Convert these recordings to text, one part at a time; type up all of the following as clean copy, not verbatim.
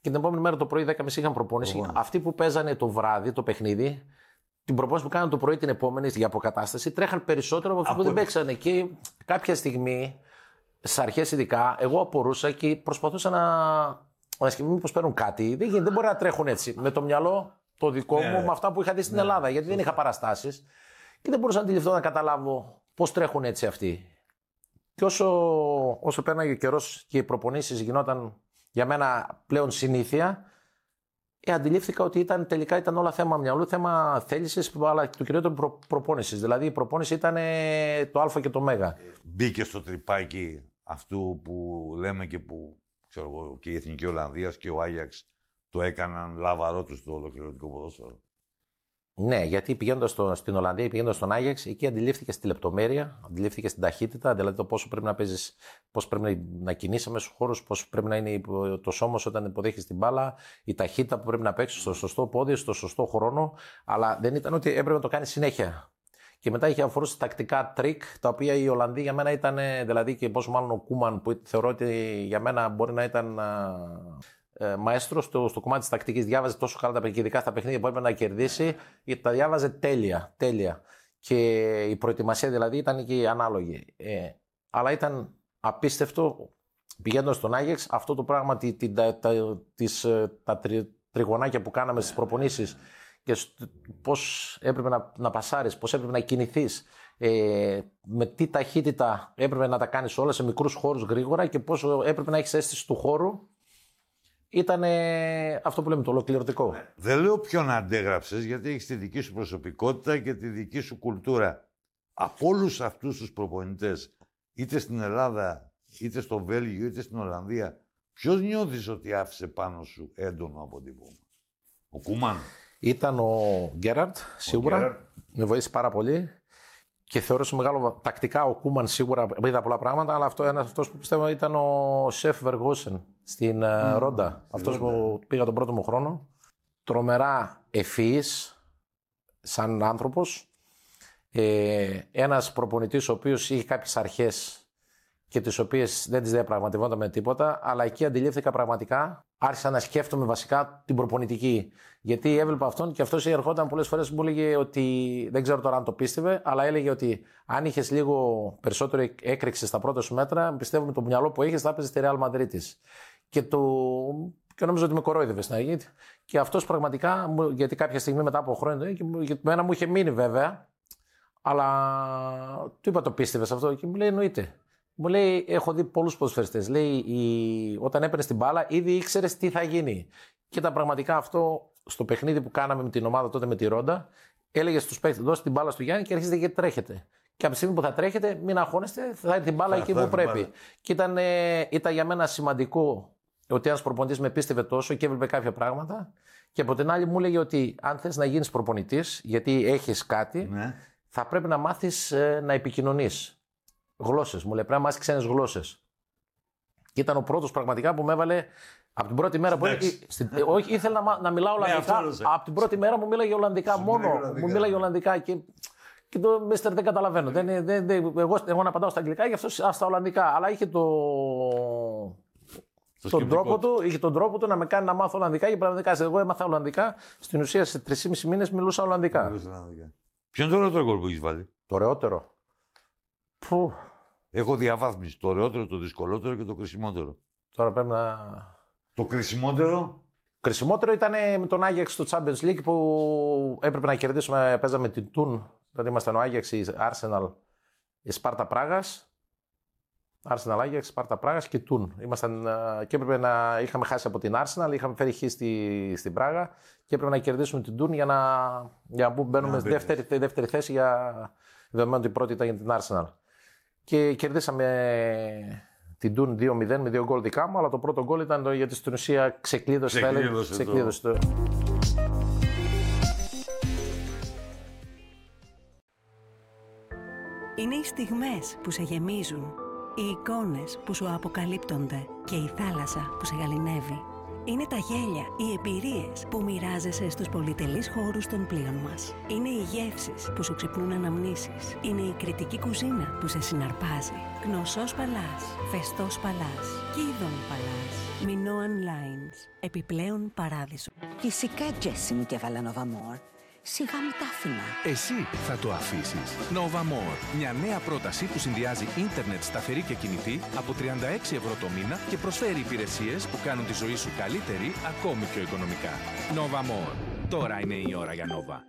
την επόμενη μέρα το πρωί 10.30 είχαν προπόνηση. Αυτοί που παίζανε το βράδυ το παιχνίδι, την προπόνηση που κάνανε το πρωί την επόμενη για αποκατάσταση, τρέχαν περισσότερο από αυτού που δεν παίξανε. Και κάποια στιγμή, στις αρχές ειδικά, εγώ απορούσα και προσπαθούσα να σκεφτώ μήπως παίρνουν κάτι. Δεν μπορεί να τρέχουν έτσι. Με το μυαλό το δικό μου, με αυτά που είχα δει στην Ελλάδα, γιατί δεν είχα παραστάσεις. Και δεν μπορούσα να αντιληφθώ να καταλάβω πώς τρέχουν έτσι αυτοί. Και όσο πέρναγε ο καιρός και οι προπονήσεις γινόταν για μένα πλέον συνήθεια, αντιλήφθηκα ότι τελικά ήταν όλα θέμα μυαλού, θέμα θέλησης, αλλά το κυριότερο προπόνησης. Δηλαδή η προπόνηση ήταν το Α και το Μέγα. Μπήκε στο τρυπάκι αυτού που λέμε και που ξέρω εγώ, και η Εθνική Ολλανδίας και ο Άγιαξ το έκαναν λάβαρό του στο ολοκληρωτικό ποδόσφαιρο. Ναι, γιατί πηγαίνοντας στην Ολλανδία ή πηγαίνοντας στον Άγιαξ, εκεί αντιλήφθηκε τη λεπτομέρεια, αντιλήφθηκε την ταχύτητα, δηλαδή το πόσο πρέπει να παίζεις, πώς πρέπει να κινείσαι μέσα στους χώρους, πώς πρέπει να είναι το σώμα όταν υποδέχεις την μπάλα, η ταχύτητα που πρέπει να παίξεις στο σωστό πόδι, στο σωστό χρόνο. Αλλά δεν ήταν ότι έπρεπε να το κάνεις συνέχεια. Και μετά είχε αφορούσε τακτικά τρίκ, τα οποία οι Ολλανδοί για μένα ήταν, δηλαδή και πόσο μάλλον ο Κούμαν, που θεωρώ ότι για μένα μπορεί να ήταν μαέστρο στο κομμάτι της τακτικής. Διάβαζε τόσο καλά τα παιχνίδια, ειδικά στα παιχνίδια που έπρεπε να κερδίσει, τα διάβαζε τέλεια. Και η προετοιμασία δηλαδή ήταν και ανάλογη. Αλλά ήταν απίστευτο πηγαίνοντας στον Άγιαξ αυτό το πράγμα, τα τριγωνάκια που κάναμε στις προπονήσεις και πώς έπρεπε να πασάρεις, πώς έπρεπε να κινηθείς, με τι ταχύτητα έπρεπε να τα κάνεις όλα σε μικρούς χώρους γρήγορα και πόσο έπρεπε να έχεις αίσθηση του χώρου. Ήταν αυτό που λέμε το ολοκληρωτικό. Δεν λέω ποιον αντέγραψες, γιατί έχεις τη δική σου προσωπικότητα και τη δική σου κουλτούρα. Από όλους αυτούς τους προπονητές, είτε στην Ελλάδα, είτε στο Βέλγιο, είτε στην Ολλανδία, ποιος νιώθεις ότι άφησε πάνω σου έντονο αποτύπωμα? Ο Κούμαν. Ήταν ο Γκέραρντ, σίγουρα. Με βοήθησε πάρα πολύ. Και θεωρούσα μεγάλο τακτικά ο Κούμαν, σίγουρα είδα πολλά πράγματα, αλλά αυτός που πιστεύω ήταν ο Σεφ Βεργόσεν στην Ρόντα. Αυτός που πήγα τον πρώτο μου χρόνο. Τρομερά ευφυής, σαν άνθρωπος. Ένας προπονητής ο οποίος είχε κάποιες αρχές και τις οποίες δεν τις διαπραγματευόταν με τίποτα, αλλά εκεί αντιλήφθηκα πραγματικά, άρχισα να σκέφτομαι βασικά την προπονητική. Γιατί έβλεπα αυτόν και αυτός ερχόταν πολλές φορές, μου έλεγε ότι, δεν ξέρω τώρα αν το πίστευε, αλλά έλεγε ότι αν είχες λίγο περισσότερο έκρηξη στα πρώτα σου μέτρα, πιστεύω με το μυαλό που είχες θα έπαιζες στη Real Madrid. Και νόμιζα ότι με κορόιδευε στην αρχή. Και αυτός πραγματικά, γιατί κάποια στιγμή μετά από χρόνια, και μένα μου είχε μείνει βέβαια, αλλά του είπα το πίστευες αυτό και μου λέει εννοείται. Μου λέει, έχω δει πολλούς ποδοσφαιριστές. Λέει, όταν έπαιρνες την μπάλα, ήδη ήξερες τι θα γίνει. Και ήταν πραγματικά αυτό στο παιχνίδι που κάναμε με την ομάδα τότε με τη Ρόντα. Έλεγε στους παίκτες, δώστε την μπάλα στο Γιάννη και αρχίζετε και τρέχετε. Και από τη στιγμή που θα τρέχετε, μην αγχώνεστε, θα έρθει την μπάλα εκεί που πρέπει. Και ήταν για μένα σημαντικό ότι ένας προπονητής με πίστευε τόσο και έβλεπε κάποια πράγματα. Και από την άλλη μου έλεγε ότι αν θες να γίνεις προπονητής, γιατί έχεις κάτι, θα πρέπει να μάθεις να επικοινωνείς. Γλώσσες, μου λέει, πρέπει να μάθεις ξένες γλώσσες. Και ήταν ο πρώτος πραγματικά που με έβαλε από την πρώτη μέρα που όχι, ήθελα να μιλάω Ολλανδικά. Από την πρώτη μέρα μου μίλαγε Ολλανδικά μόνο. Μου μίλαγε Ολλανδικά και το Μίστερ δεν καταλαβαίνω. Εγώ να απαντάω στα αγγλικά και αυτό στα Ολλανδικά. Αλλά είχε τον τρόπο του να με κάνει να μάθω Ολλανδικά και πραγματικά εγώ έμαθα Ολλανδικά. Στην ουσία σε 3,5 μήνες μιλούσα Ολλανδικά. Ποιο είναι το ωραιότερο γκολ που έχεις βάλει? Το ωραιότερο. Έχω διαβάθμιση. Το ωραιότερο, το δυσκολότερο και το κρισιμότερο. Τώρα πρέπει να. Το κρισιμότερο. Κρισιμότερο ήταν με τον Άγιαξ στο Champions League που έπρεπε να κερδίσουμε. Παίζαμε την Τούν. Δηλαδή ήμασταν ο Άγιαξ, η Arsenal, η Σπάρτα Πράγας. Arsenal, Άγιαξ, Σπάρτα Πράγας και Τούν. Και έπρεπε να. Είχαμε χάσει από την Arsenal, είχαμε φέρει χ στην Πράγα και έπρεπε να κερδίσουμε την Τούν για να μπαίνουμε στη δεύτερη θέση, για δεδομένου ότι η πρώτη ήταν για την Arsenal. Και κερδίσαμε την Τούν 2-0 με 2 γκολ δικά μου, αλλά το πρώτο γκολ ήταν γιατί στην ουσία ξεκλείδωσε το. Είναι οι στιγμές που σε γεμίζουν, οι εικόνες που σου αποκαλύπτονται και η θάλασσα που σε γαληνεύει. Είναι τα γέλια, οι εμπειρίες που μοιράζεσαι στους πολυτελείς χώρους των πλοίων μας. Είναι οι γεύσεις που σου ξυπνούν αναμνήσεις. Είναι η κριτική κουζίνα που σε συναρπάζει. Γνωσός Παλάς, Φεστός Παλάς, Κίδων Παλάς, Minoan Lines. Επιπλέον παράδεισο. Φυσικά, Τζέσι μου, και έβαλα Nova More. Σιγά μου τα άφηνα. Εσύ θα το αφήσεις. Nova More. Μια νέα πρόταση που συνδυάζει ίντερνετ σταθερή και κινητή από 36 ευρώ το μήνα και προσφέρει υπηρεσίες που κάνουν τη ζωή σου καλύτερη ακόμη πιο οικονομικά. Nova More. Τώρα είναι η ώρα για Nova.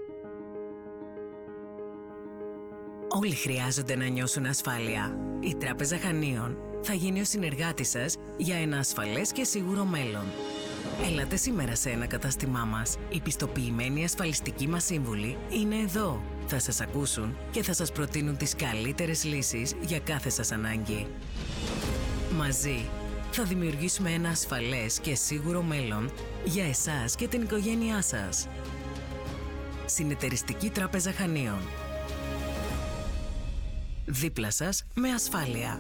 Όλοι χρειάζονται να νιώσουν ασφάλεια. Η Τράπεζα Χανίων θα γίνει ο συνεργάτης σας για ένα ασφαλές και σίγουρο μέλλον. Έλατε σήμερα σε ένα κατάστημά μας. Οι πιστοποιημένοι ασφαλιστικοί μας σύμβουλοι είναι εδώ. Θα σας ακούσουν και θα σας προτείνουν τις καλύτερες λύσεις για κάθε σας ανάγκη. Μαζί θα δημιουργήσουμε ένα ασφαλές και σίγουρο μέλλον για εσάς και την οικογένειά σας. Συνεταιριστική Τράπεζα Χανίων. Δίπλα σας με ασφάλεια.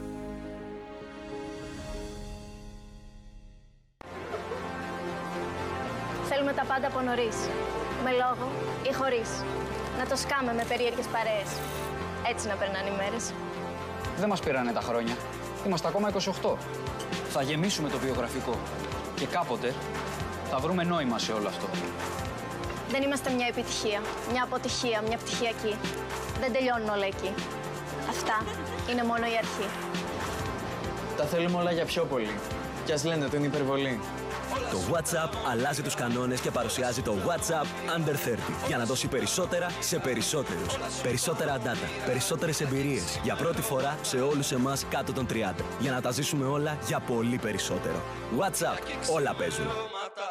Θέλουμε τα πάντα από νωρίς. Με λόγο ή χωρίς. Να το σκάμε με περίεργες παρέες. Έτσι να περνάνε οι μέρες. Δεν μας πήρανε τα χρόνια. Είμαστε ακόμα 28. Θα γεμίσουμε το βιογραφικό. Και κάποτε θα βρούμε νόημα σε όλο αυτό. Δεν είμαστε μια επιτυχία, μια αποτυχία, μια πτυχιακή. Δεν τελειώνουν όλα εκεί. Αυτά είναι μόνο η αρχή. Τα θέλουμε όλα για πιο πολύ. Κι ας λένε ότι είναι υπερβολή. Το WhatsApp αλλάζει τους κανόνες και παρουσιάζει το WhatsApp Under 30 για να δώσει περισσότερα σε περισσότερους. Περισσότερα data, περισσότερες εμπειρίες για πρώτη φορά σε όλους εμάς κάτω των 30. Για να τα ζήσουμε όλα για πολύ περισσότερο. WhatsApp, όλα παίζουν.